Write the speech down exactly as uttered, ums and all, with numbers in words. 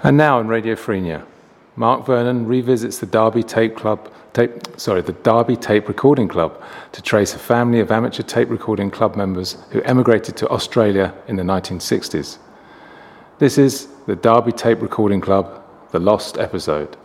And now in Radiophrenia, Mark Vernon revisits the Derby Tape Club, tape, sorry, the Derby Tape Recording Club to trace a family of amateur tape recording club members who emigrated to Australia in the nineteen sixties. This is the Derby Tape Recording Club, The Lost Episode.